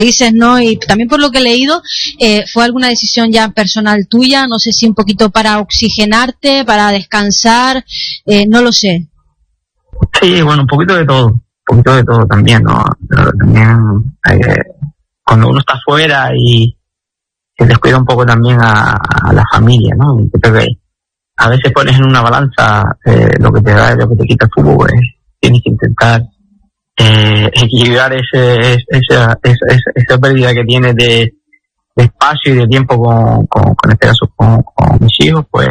dices, ¿no? Y también por lo que he leído, fue alguna decisión ya personal tuya, no sé si un poquito para oxigenarte, para descansar, no lo sé. Sí, bueno, un poquito de todo también, ¿no? Pero también cuando uno está afuera y se descuida un poco también a la familia, ¿no? Y creo que a veces pones en una balanza lo que te da y lo que te quita el fútbol, pues tienes que intentar equilibrar esa pérdida que tienes de espacio y de tiempo con este caso con mis hijos, pues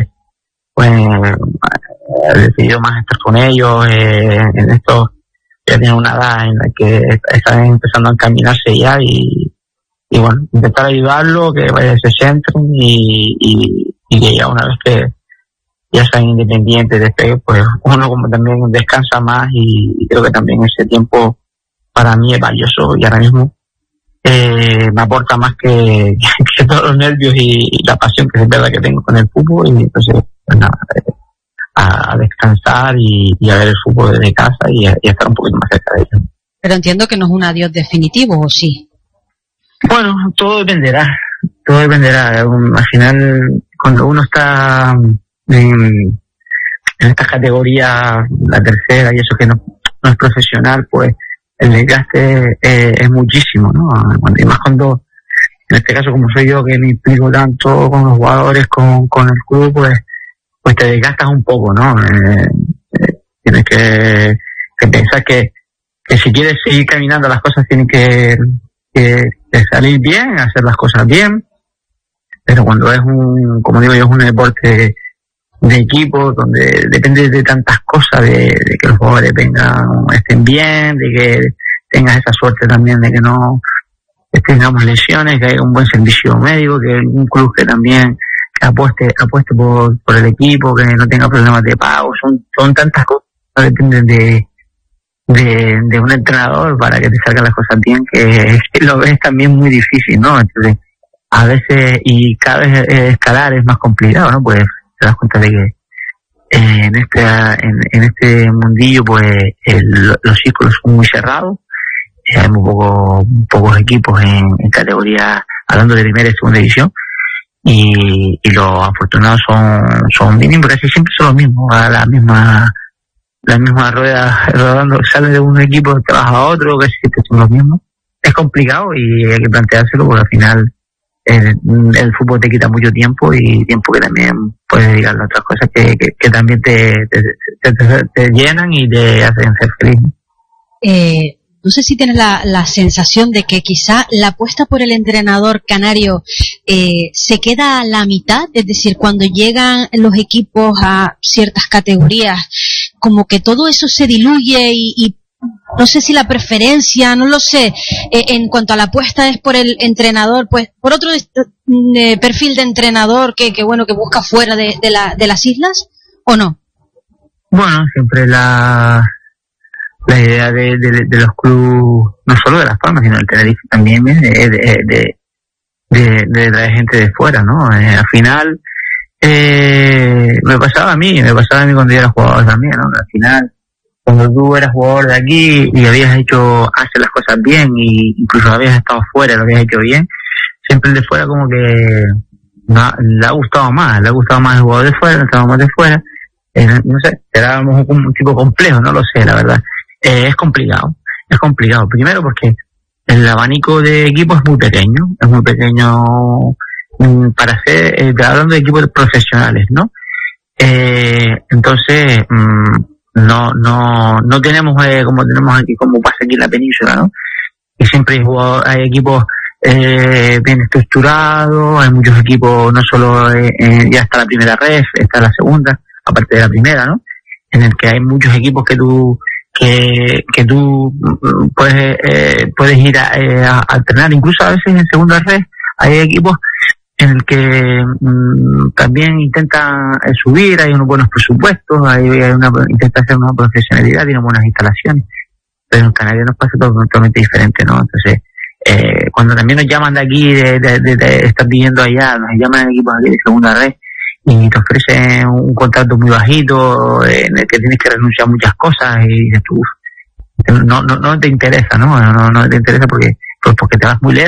he decidido más estar con ellos en esto. Ya tienen una edad en la que están empezando a encaminarse ya y bueno, intentar ayudarlo, que vaya se centren y que ya una vez que ya sean independientes pues uno como también descansa más y creo que también ese tiempo para mí es valioso y ahora mismo me aporta más que todos los nervios y la pasión que es verdad que tengo con el fútbol. Y entonces pues nada, a descansar y a ver el fútbol desde casa y a estar un poquito más cerca de ellos. Pero entiendo que no es un adiós definitivo, ¿o sí? Bueno, todo dependerá. Al final, cuando uno está en esta categoría, la tercera, y eso que no es profesional, pues el desgaste es muchísimo, ¿no? Y más cuando, en este caso, como soy yo, que me implico tanto con los jugadores, con el club, pues te desgastas un poco, ¿no? Tienes que pensar que si quieres seguir caminando, las cosas tienen que salir bien, hacer las cosas bien, pero cuando es como digo yo, es un deporte de equipo donde depende de tantas cosas, de que los jugadores estén bien, de que tengas esa suerte también de que no tengamos lesiones, que haya un buen servicio médico, que un club que también apueste por el equipo, que no tenga problemas de pago. Son tantas cosas que dependen de un entrenador para que te salgan las cosas bien, que lo ves también muy difícil, ¿no? Entonces, a veces, y cada vez escalar es más complicado, ¿no? Pues te das cuenta de que en este mundillo, pues los círculos son muy cerrados, hay muy pocos equipos en categoría, hablando de primera y segunda división, y los afortunados son mínimos, casi siempre son los mismos, a la misma rueda rodando, sale de un equipo, te vas a otro, casi siempre son los mismos. Es complicado y hay que planteárselo porque al final el fútbol te quita mucho tiempo y tiempo que también puedes dedicarle a otras cosas que también te llenan y te hacen ser feliz. No sé si tienes la sensación de que quizá la apuesta por el entrenador canario se queda a la mitad, es decir, cuando llegan los equipos a ciertas categorías, como que todo eso se diluye y no sé si la preferencia, no lo sé, en cuanto a la apuesta es por el entrenador, pues por otro perfil de entrenador que busca fuera de las islas, ¿o no? Bueno, siempre la idea de los clubes, no solo de Las Palmas, sino del Tenerife también, de traer gente de fuera, ¿no? Al final, me pasaba a mí cuando yo era jugador también, ¿no? Al final, cuando tú eras jugador de aquí y habías hacer las cosas bien y incluso habías estado fuera, lo habías hecho bien, siempre el de fuera como que le ha gustado más el jugador de fuera, estábamos de fuera, no sé, era un tipo complejo, no lo sé, la verdad. Es complicado. Primero porque el abanico de equipos es muy pequeño para ser, hablando de equipos profesionales, ¿no? Entonces, no tenemos como tenemos aquí, como pasa aquí en la península, ¿no? Y siempre hay equipos bien estructurados, hay muchos equipos, no solo ya está la primera ref, está la segunda, aparte de la primera, ¿no? En el que hay muchos equipos que tú puedes ir a entrenar, incluso a veces en segunda red hay equipos en el que también intentan subir, hay unos buenos presupuestos, intenta hacer una profesionalidad, tiene buenas instalaciones, pero en Canarias nos pasa todo totalmente diferente, ¿no? Entonces, cuando también nos llaman de aquí, de estar viviendo allá, nos llaman equipos aquí de segunda red y te ofrecen un contrato muy bajito en el que tienes que renunciar a muchas cosas y dices tú, no te interesa, ¿no? No te interesa porque te vas muy lejos.